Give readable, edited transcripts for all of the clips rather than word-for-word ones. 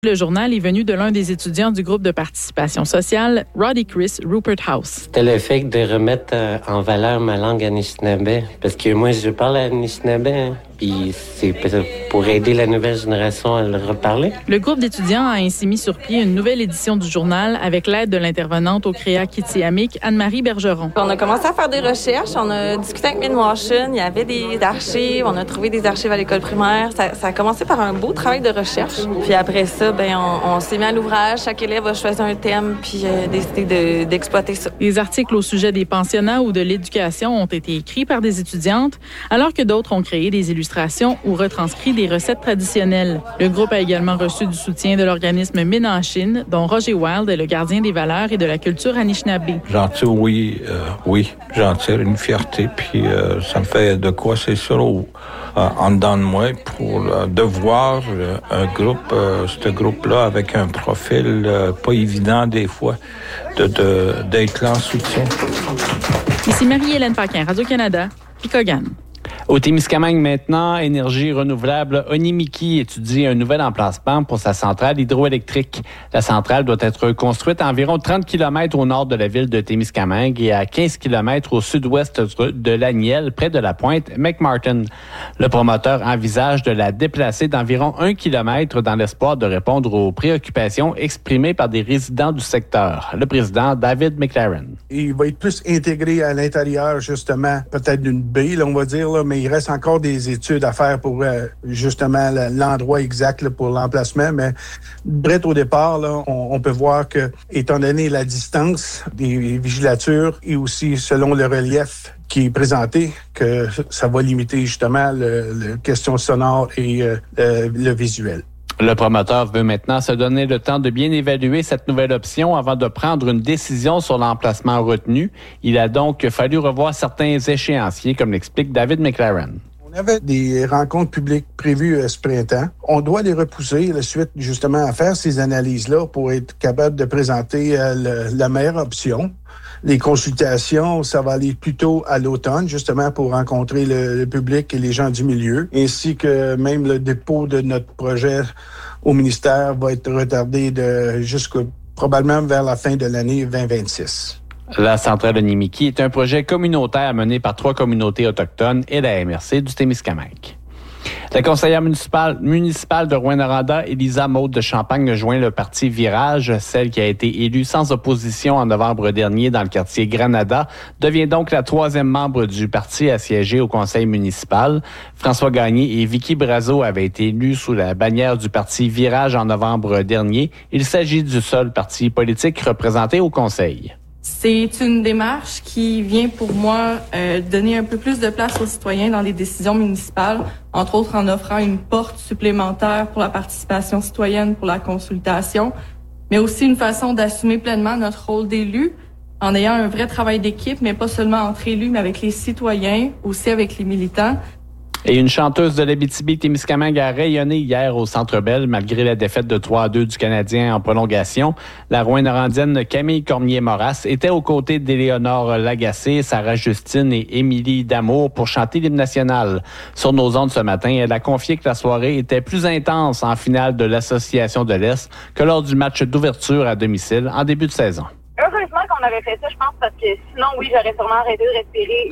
Le journal est venu de l'un des étudiants du groupe de participation sociale, Roddy Chris Rupert House. C'était le fait de remettre en valeur ma langue anishinaabe. Parce que moi, je parle anishinaabe, puis c'est pour aider la nouvelle génération à le reparler. Le groupe d'étudiants a ainsi mis sur pied une nouvelle édition du journal avec l'aide de l'intervenante au CREA Kitiamik, Anne-Marie Bergeron. On a commencé à faire des recherches, on a discuté avec Minwashin, il y avait des archives, on a trouvé des archives à l'école primaire. Ça a commencé par un beau travail de recherche. Puis après ça, on s'est mis à l'ouvrage. Chaque élève a choisi un thème puis décidé d'exploiter ça. Les articles au sujet des pensionnats ou de l'éducation ont été écrits par des étudiantes, alors que d'autres ont créé des illustrations ou retranscrit des recettes traditionnelles. Le groupe a également reçu du soutien de l'organisme Ménachine, dont Roger Wild est le gardien des valeurs et de la culture anishinaabe. J'en tire, oui, j'en tire une fierté, puis ça me fait de quoi, c'est sûr, en dedans de moi, de voir un groupe, ce groupe-là, avec un profil pas évident des fois, d'être là en soutien. Ici Marie-Hélène Paquin, Radio-Canada, Picogan. Au Témiscamingue maintenant, Énergie renouvelable Onimiki étudie un nouvel emplacement pour sa centrale hydroélectrique. La centrale doit être construite à environ 30 km au nord de la ville de Témiscamingue et à 15 km au sud-ouest de Laniel, près de la pointe McMartin. Le promoteur envisage de la déplacer d'environ 1 km dans l'espoir de répondre aux préoccupations exprimées par des résidents du secteur. Le président David McLaren. Il va être plus intégré à l'intérieur, justement, peut-être d'une baie, là, on va dire, là, mais il reste encore des études à faire pour justement l'endroit exact là, pour l'emplacement. Mais bref, au départ, là, on peut voir que, étant donné la distance des vigilatures et aussi selon le relief qui est présenté, que ça va limiter justement le question sonore et le visuel. Le promoteur veut maintenant se donner le temps de bien évaluer cette nouvelle option avant de prendre une décision sur l'emplacement retenu. Il a donc fallu revoir certains échéanciers, comme l'explique David McLaren. On avait des rencontres publiques prévues ce printemps. On doit les repousser, la suite, justement, à faire ces analyses-là pour être capable de présenter la meilleure option. Les consultations, ça va aller plutôt à l'automne, justement, pour rencontrer le public et les gens du milieu, ainsi que même le dépôt de notre projet au ministère va être retardé probablement vers la fin de l'année 2026. La centrale de Onimiki est un projet communautaire mené par 3 communautés autochtones et la MRC du Témiscamingue. La conseillère municipale de Rouyn-Noranda, Elisa Maud de Champagne, a joint le parti Virage. Celle qui a été élue sans opposition en novembre dernier dans le quartier Granada devient donc la 3e membre du parti à siéger au conseil municipal. François Gagné et Vicky Brazo avaient été élus sous la bannière du parti Virage en novembre dernier. Il s'agit du seul parti politique représenté au conseil. C'est une démarche qui vient pour moi donner un peu plus de place aux citoyens dans les décisions municipales, entre autres en offrant une porte supplémentaire pour la participation citoyenne, pour la consultation, mais aussi une façon d'assumer pleinement notre rôle d'élu en ayant un vrai travail d'équipe, mais pas seulement entre élus, mais avec les citoyens, aussi avec les militants. Et une chanteuse de l'Abitibi-Témiscamingue a rayonné hier au Centre Bell malgré la défaite de 3-2 du Canadien en prolongation. La Rouyn-Norandienne Camille Cormier-Moras était aux côtés d'Éléonore Lagacé, Sarah Justine et Émilie Damour pour chanter l'hymne national. Sur nos ondes ce matin, elle a confié que la soirée était plus intense en finale de l'Association de l'Est que lors du match d'ouverture à domicile en début de saison. Heureusement qu'on avait fait ça, je pense, parce que sinon, oui, j'aurais sûrement arrêté de respirer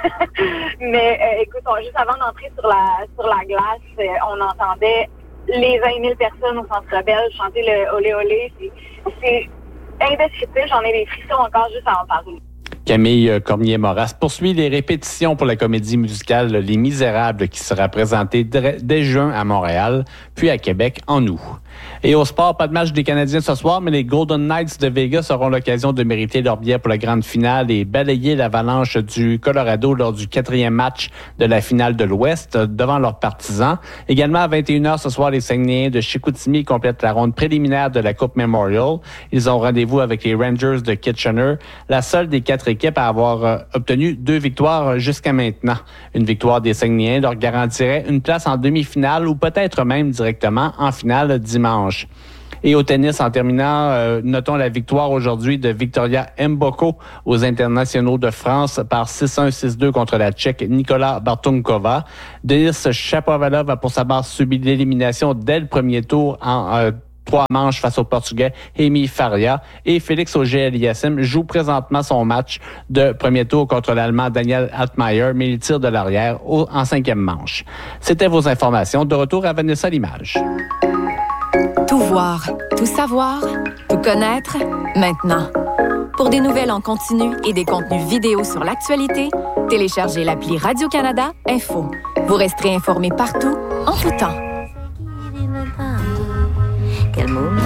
hier. Mais écoute, juste avant d'entrer sur la glace, on entendait les 20 000 personnes au Centre Bell chanter le olé olé. C'est indescriptible, j'en ai des frissons encore juste à en parler. Camille Cormier-Moras poursuit les répétitions pour la comédie musicale Les Misérables qui sera présentée dès juin à Montréal, puis à Québec en août. Et au sport, pas de match des Canadiens ce soir, mais les Golden Knights de Vegas auront l'occasion de mériter leur billet pour la grande finale et balayer l'Avalanche du Colorado lors du 4e match de la finale de l'Ouest devant leurs partisans. Également à 21h ce soir, les Saguenayens de Chicoutimi complètent la ronde préliminaire de la Coupe Memorial. Ils ont rendez-vous avec les Rangers de Kitchener, la seule des 4 équipes à avoir obtenu 2 victoires jusqu'à maintenant. Une victoire des Saguenayens leur garantirait une place en demi-finale ou peut-être même directement en finale dimanche. Et au tennis, en terminant, notons la victoire aujourd'hui de Victoria Mboko aux internationaux de France par 6-1, 6-2 contre la Tchèque Nicola Bartunkova. Denis Shapovalov a pour sa part subi l'élimination dès le premier tour en 3 manches face au Portugais Emi Faria. Et Félix Auger-Aliassime joue présentement son match de premier tour contre l'Allemand Daniel Altmaier, mais il tire de l'arrière en 5e manche. C'était vos informations. De retour à Vanessa Limage. Tout voir, tout savoir, tout connaître, maintenant. Pour des nouvelles en continu et des contenus vidéo sur l'actualité, téléchargez l'appli Radio-Canada Info. Vous resterez informés partout, en tout temps. Quel mot